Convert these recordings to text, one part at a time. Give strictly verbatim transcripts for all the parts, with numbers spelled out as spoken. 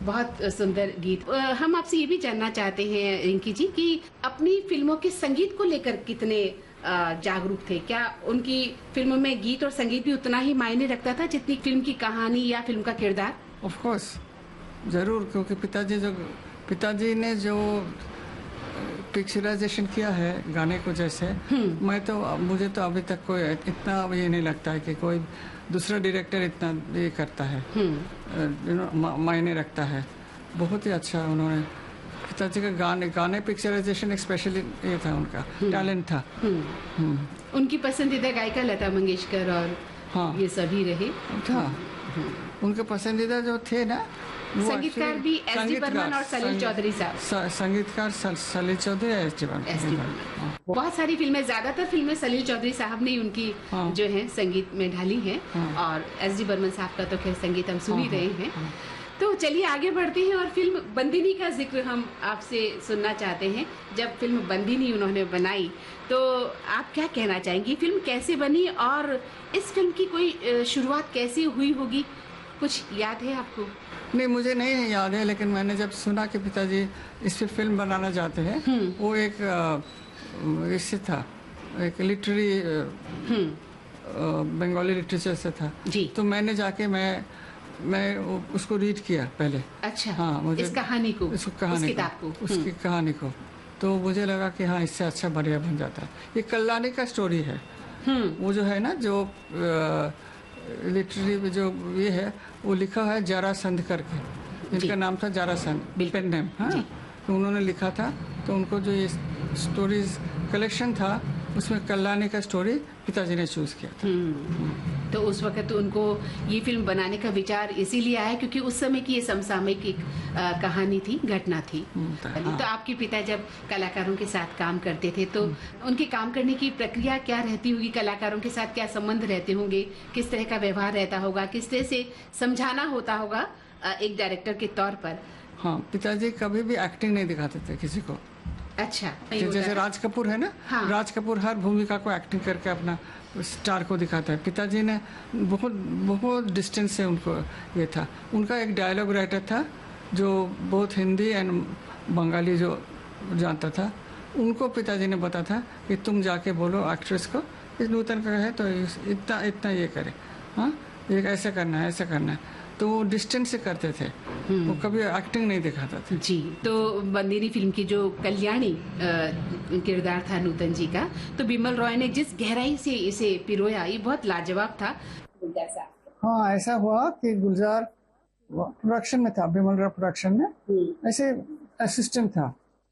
बहुत सुंदर गीत। अ, हम आपसे ये भी जानना चाहते हैं रिंकी जी कि अपनी फिल्मों के संगीत को लेकर कितने अ, जागरूक थे? क्या उनकी फिल्मों में गीत और संगीत भी उतना ही मायने रखता था जितनी फिल्म की कहानी या फिल्म का किरदार? ऑफ कोर्स, जरूर, क्योंकि पिताजी जो पिताजी ने जो पिक्चराइजेशन किया है गाने को, जैसे मैं तो मुझे तो अभी तक कोई इतना ये नहीं लगता है कि कोई दूसरा डायरेक्टर इतना ये करता है, यू नो, मायने रखता है। बहुत ही अच्छा उन्होंने पिताजी का गाने गाने पिक्चराइजेशन स्पेशली ये था, उनका टैलेंट था। उनकी पसंदीदा गायिका लता मंगेशकर और हाँ, ये सभी रहे था। उनके पसंदीदा जो थे ना, संगीतकार भी एस डी बर्मन और सलील चौधरी साहब। संगीतकार सलील चौधरी, एस डी बर्मन। बहुत सारी फिल्में, ज्यादातर फिल्में सलील चौधरी साहब ने उनकी हाँ, जो है संगीत में ढाली हैं। हाँ, और एस डी बर्मन साहब का तो खैर संगीत हम सुन ही हाँ, रहे हैं। हाँ, तो चलिए आगे बढ़ते हैं और फिल्म बंदिनी का जिक्र हम आपसे सुनना चाहते हैं। जब फिल्म बंदिनी उन्होंने बनाई तो आप क्या कहना चाहेंगी? फिल्म कैसे बनी और इस फिल्म की कोई शुरुआत कैसे हुई होगी? कुछ याद है आपको? नहीं, मुझे नहीं याद है, लेकिन मैंने जब सुना कि पिताजी इस पर फिल्म बनाना चाहते हैं, वो एक इससे था, एक लिटरेरी बंगाली लिटरेचर से था जी। तो मैंने जाके मैं मैं उसको रीड किया पहले। अच्छा, हाँ, मुझे इस कहानी को, इस कहानी उस को, को उसकी कहानी को, तो मुझे लगा कि हाँ, इससे अच्छा बढ़िया बन जाता है। ये कल्याणी का स्टोरी है। वो जो है ना, जो लिटरेरी जो ये है, वो लिखा है जरासंध करके, जिनका नाम था जरासंध, पेन नेम। हाँ, तो उन्होंने लिखा था, तो उनको जो ये स्टोरीज कलेक्शन था, उसमें कल्याणी का स्टोरी पिताजी ने चूज किया था। तो उस वक्त तो उनको ये फिल्म बनाने का विचार इसीलिए आया क्योंकि उस समय की ये समसामयिक एक कहानी थी, घटना थी। हाँ। तो आपके पिता जब कलाकारों के साथ काम करते थे तो उनके काम करने की प्रक्रिया क्या रहती होगी? कलाकारों के साथ क्या संबंध रहते होंगे? किस तरह का व्यवहार रहता होगा? किस तरह से समझाना होता होगा एक डायरेक्टर के तौर पर? हाँ, पिताजी कभी भी एक्टिंग नहीं दिखाते थे किसी को। अच्छा, जैसे राज कपूर है ना, हाँ। राज कपूर हर भूमिका को एक्टिंग करके अपना स्टार को दिखाता है। पिताजी ने बहुत बहुत डिस्टेंस से उनको ये था। उनका एक डायलॉग राइटर था जो बहुत हिंदी एंड बंगाली जो जानता था, उनको पिताजी ने बताया था कि तुम जाके बोलो एक्ट्रेस को, इस नूतन का है तो इतना इतना ये करे, हाँ, ये ऐसा करना है, ऐसा करना है। तो वो डिस्टेंस से करते थे, वो कभी एक्टिंग नहीं दिखाता था जी। तो बंदिनी फिल्म की जो कल्याणी किरदार था नूतन जी का, तो बिमल रॉय ने जिस गहराई से इसे पिरोया, ये बहुत लाजवाब था। हाँ, ऐसा हुआ कि गुलजार प्रोडक्शन में था, बिमल रॉय प्रोडक्शन में ऐसे असिस्टेंट था,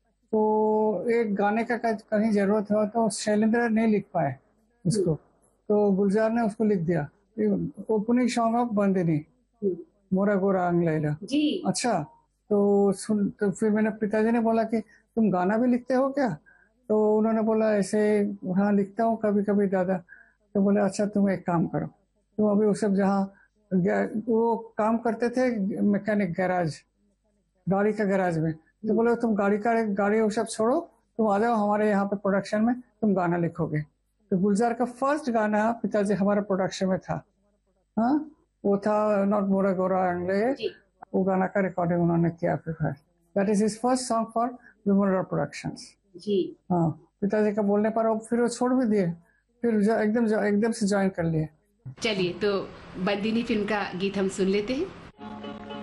तो एक गाने का कहीं जरूरत हुआ तो शैलेंद्र नहीं लिख पाए उसको, तो गुलजार ने उसको लिख दिया, ओपनिंग सॉन्ग ऑफ बंदिनी, मोरा गोरा अंगलैला जी। अच्छा, तो सुन, तो फिर मैंने पिताजी ने बोला कि तुम गाना भी लिखते हो क्या? तो उन्होंने बोला ऐसे, हाँ लिखता हूँ कभी कभी दादा। तो बोले अच्छा, तुम एक काम करो, तुम अभी वो सब जहाँ वो काम करते थे मैकेनिक गैराज, गाड़ी का गैराज में, तो बोले तुम गाड़ी का गाड़ी वो सब छोड़ो, तुम आ जाओ हमारे यहाँ पे प्रोडक्शन में, तुम गाना लिखोगे। तो गुलजार का फर्स्ट गाना पिताजी हमारे प्रोडक्शन में था। हाँ, वो था नॉट मोरा गोरा अंगले, वो गाना का रिकॉर्डिंग उन्होंने किया फिर। That is his first song for Bimal Roy productions जी। हाँ, पिताजी का बोलने पर फिर वो छोड़ भी दिए, फिर एकदम एकदम से ज्वाइन कर लिए। चलिए, तो बंदिनी फिल्म का गीत हम सुन लेते हैं।